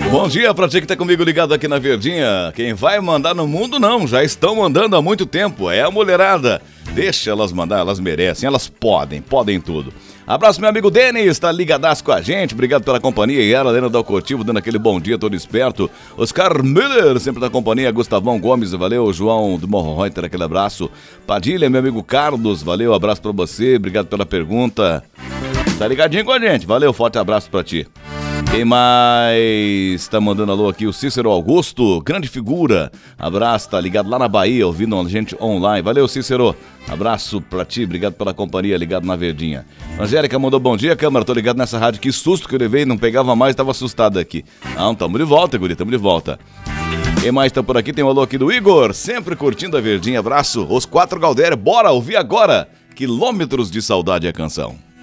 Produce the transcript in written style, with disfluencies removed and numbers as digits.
Bom dia pra ti que tá comigo ligado aqui na Verdinha. Quem vai mandar no mundo não, já estão mandando há muito tempo, é a mulherada. Deixa elas mandar, elas merecem, elas podem tudo. Abraço meu amigo Denis, tá ligadaço com a gente, obrigado pela companhia. E ela, Helena Dalcotivo, dando aquele bom dia todo esperto. Oscar Miller, sempre na companhia. Gustavão Gomes, valeu. João do Morro Reuter, aquele abraço. Padilha, meu amigo Carlos, valeu, abraço pra você, obrigado pela pergunta. Tá ligadinho com a gente, valeu, forte abraço pra ti. Quem mais tá mandando alô aqui? O Cícero Augusto, grande figura. Abraço, tá ligado lá na Bahia, ouvindo a gente online. Valeu, Cícero. Abraço pra ti, obrigado pela companhia, ligado na Verdinha. Angélica mandou bom dia, câmara, tô ligado nessa rádio. Que susto que eu levei, não pegava mais, tava assustado aqui. Não, tamo de volta, guri, tamo de volta. Quem mais tá por aqui? Tem um alô aqui do Igor, sempre curtindo a Verdinha. Abraço, os 4 Galdério, bora ouvir agora. Quilômetros de Saudade é a canção.